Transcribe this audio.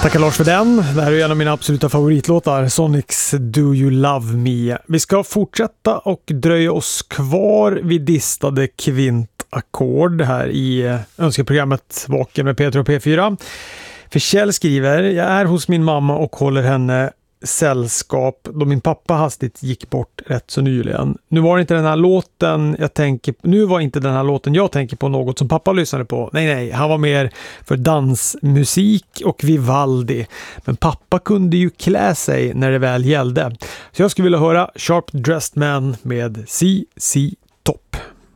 Tackar Lars för den. Det här är en av mina absoluta favoritlåtar, Sonics Do You Love Me. Vi ska fortsätta och dröja oss kvar vid distade kvintackord här i önskeprogrammet Vaken med Peter och P4. För Kjell skriver: jag är hos min mamma och håller henne sällskap då min pappa hastigt gick bort rätt så nyligen. Nu var inte den här låten jag tänker på något som pappa lyssnade på. Nej, han var mer för dansmusik och Vivaldi. Men pappa kunde ju klä sig när det väl gällde. Så jag skulle vilja höra Sharp Dressed Man med C.C. Top.